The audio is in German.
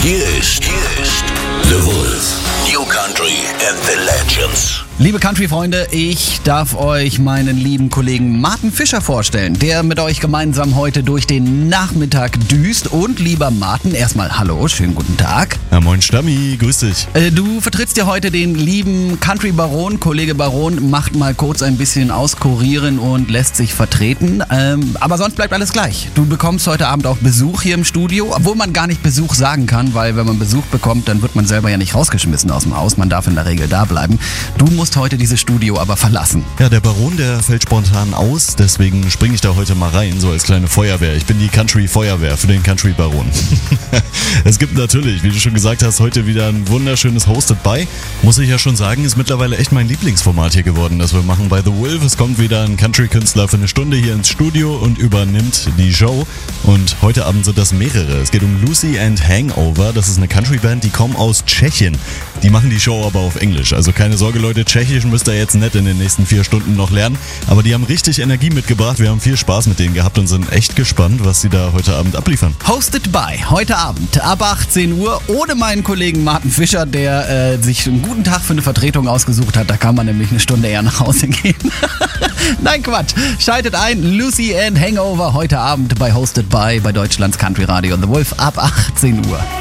Hier ist The Wolf. New Country and the Legends. Liebe Country-Freunde, ich darf euch meinen lieben Kollegen Martin Fischer vorstellen, der mit euch gemeinsam heute durch den Nachmittag düst. Und lieber Martin, erstmal hallo, schönen guten Tag. Ja, moin Stammi, grüß dich. Du vertrittst ja heute den lieben Country-Baron. Kollege Baron macht mal kurz ein bisschen auskurieren und lässt sich vertreten. Aber sonst bleibt alles gleich. Du bekommst heute Abend auch Besuch hier im Studio, obwohl man gar nicht Besuch sagen kann, weil wenn man Besuch bekommt, dann wird man selber ja nicht rausgeschmissen aus dem Haus. Man darf in der Regel da bleiben. Du musst heute dieses Studio aber verlassen. Ja, der Baron, der fällt spontan aus, deswegen springe ich da heute mal rein, so als kleine Feuerwehr. Ich bin die Country-Feuerwehr für den Country-Baron. Es gibt natürlich, wie du schon gesagt hast, heute wieder ein wunderschönes Hosted by. Muss ich ja schon sagen, ist mittlerweile echt mein Lieblingsformat hier geworden, das wir machen bei The Wolf. Es kommt wieder ein Country-Künstler für eine Stunde hier ins Studio und übernimmt die Show. Und heute Abend sind das mehrere. Es geht um Lucy and Hangover. Das ist eine Country-Band, die kommen aus Tschechien. Die machen die Show aber auf Englisch. Also keine Sorge, Leute, Tschechisch müsst ihr jetzt nicht in den nächsten 4 Stunden noch lernen. Aber die haben richtig Energie mitgebracht. Wir haben viel Spaß mit denen gehabt und sind echt gespannt, was sie da heute Abend abliefern. Hosted by heute Abend ab 18 Uhr ohne meinen Kollegen Martin Fischer, der sich einen guten Tag für eine Vertretung ausgesucht hat. Da kann man nämlich eine Stunde eher nach Hause gehen. Nein, Quatsch. Schaltet ein. Lucy and Hangover heute Abend bei Hosted by bei Deutschlands Country Radio The Wolf ab 18 Uhr.